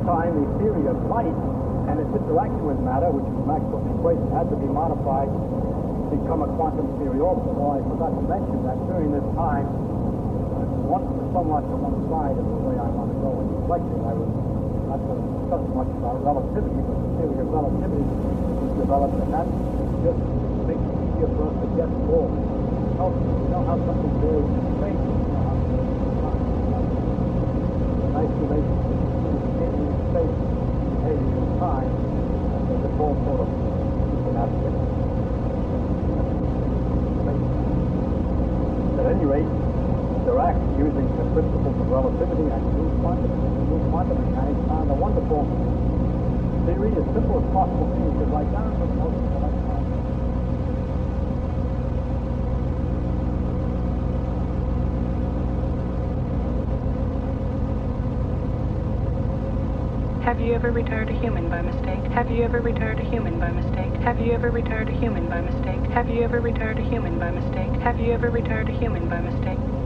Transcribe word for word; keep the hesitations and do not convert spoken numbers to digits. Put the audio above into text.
time, the theory of light and its interaction with matter, which is Maxwell's equation, had to be modified to become a quantum theory also. Well, I forgot to mention that during this time, one, somewhat to one side of the way I want to go in this lecture, I was not going to discuss much about relativity, but the theory of relativity was developed, and that just makes it easier for us to get forward. You know, you know how something very strange is, you know, how nice relationship between space, behavior, and time, and there's a whole sort of aspect. At any rate, Dirac, using the principles of relativity and new quantum, new quantum mechanics, found a wonderful theory, as simple as possible thing you could write down for the most of electrons. Have you ever retired a human by mistake? Have you ever retired a human by mistake? Have you ever retired a human by mistake? Have you ever retired a human by mistake? Have you ever retired a human by mistake?